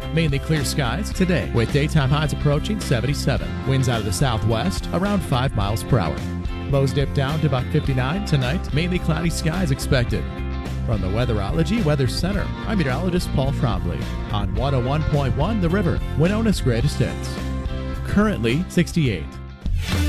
Mainly clear skies today with daytime highs approaching 77. Winds out of the southwest around 5 miles per hour. Lows dip down to about 59 tonight. Mainly cloudy skies expected. From the Weatherology Weather Center, I'm meteorologist Paul Trombley on 101.1 The River, Winona's greatest hits. Currently 68.